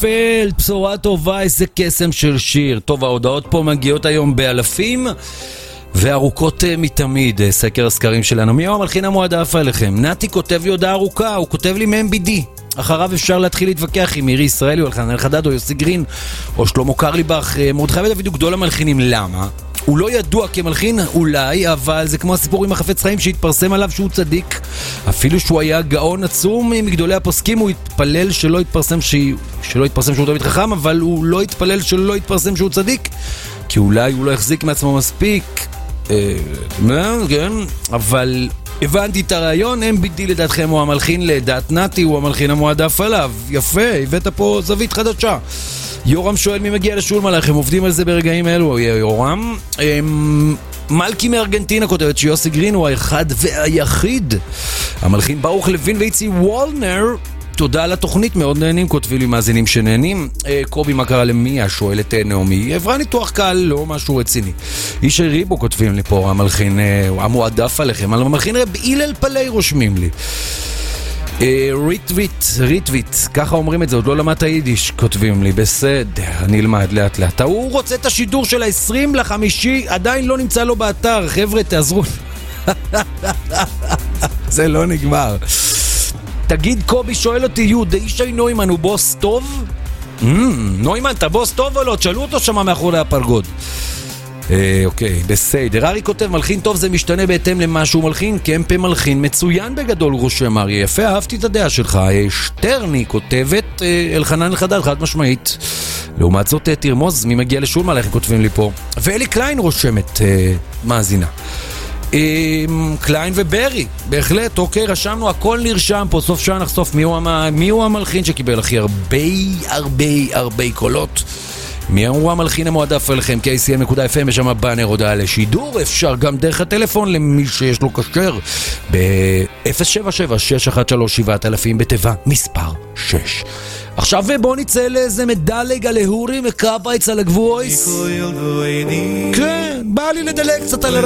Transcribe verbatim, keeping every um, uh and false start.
שפל, בשורה טובה, איזה קסם של שיר. טוב, ההודעות פה מגיעות היום באלפים וארוכות מתמיד. סקר הסקרים שלנו, מי הוא המלחין המועדף עליכם? נתי כותב לי הודעה ארוכה, הוא כותב לי מ-אם בי די. אחריו אפשר להתחיל להתווכח עם מירי ישראלי או אלחנן אלחדד או יוסי גרין או שלמה קרליבך. מרדכי ודוד הוא גדול המלחינים. למה? הוא לא ידוע כמלחין אולי, אבל זה כמו הסיפור עם החפץ חיים שהתפרסם עליו שהוא צדיק. אפילו שהוא היה גאון עצום מגדולי הפוסקים, הוא התפלל שלא יתפרסם ש... שלא יתפרסם שהוא תמיד חכם, אבל הוא לא התפלל שלא יתפרסם שהוא צדיק, כי אולי הוא לא יחזיק מעצמו מספיק. אה, כן, אבל הבנתי את הרעיון. אם בי די לדעתכם הוא המלחין, לדעת נתי הוא המלחין המועדף עליו. יפה, הבאת פה זווית חדשה. יורם שואל מי מגיע לשולמלך, הם עובדים על זה ברגעים אלו. יורם מלכי מארגנטינה כותבת שיוסי גרין הוא האחד והיחיד. המלחין ברוך לוין ואיצי וולנר, תודה על התוכנית, מאוד נהנים, כותבים לי מאזינים שנהנים. קובי, מה קרה למיה? שואלת נעמי. עברה ניתוח קל, לא משהו רציני. איש ריבו כותבים לי פה, המלחין המועדף עליכם. המלחין רב אילל פלי רושמים לי. ריטוויט, ריטוויט, ככה אומרים את זה, עוד לא למדת היידיש, כותבים לי. בסדר, אני אלמד לאט לאט. הוא רוצה את השידור של ה-עשרים לחמישי, עדיין לא נמצא לו באתר. חבר'ה, תעזרו. זה לא נגמר. תגיד, קובי שואל אותי, יהודה ישי נוימן הוא בוס טוב? נוימן, אתה בוס טוב או לא? תשאלו אותו שמה מאחורי הפרגוד. אוקיי, בסדר. ארי כותב, מלחין טוב זה משתנה בהתאם למה שהוא מלחין. קמפה מלחין מצוין בגדול, רושם אריה. יפה, אהבתי את הדעה שלך. שטרני כותבת, אלחנן אלחדד, חד משמעית. לעומת זאת, תרמוז, מי מגיע לשולמלך, כותבים לי פה. ואלי קליין רושמת, מאזינה. קליין וברי, בהחלט. אוקיי, רשמנו, הכל נרשם פה. סוף שעה נחשוף מי הוא, מי הוא המלחין שקיבל הכי הרבה הרבה הרבה קולות. מי הוא המלחין המועדף עליכם? קיי סי אם נקודה אף אם, יש שם באנר הודעה לשידור. אפשר גם דרך הטלפון למי שיש לו כשר ב-אפס שבע שבע שש אחת שלוש שבע אלפים בתיבה מספר שש. עכשיו בוא נצא לאיזה מדלג על ההורים וקרפייץ על הגבויס. כן, בא לי לדלג קצת על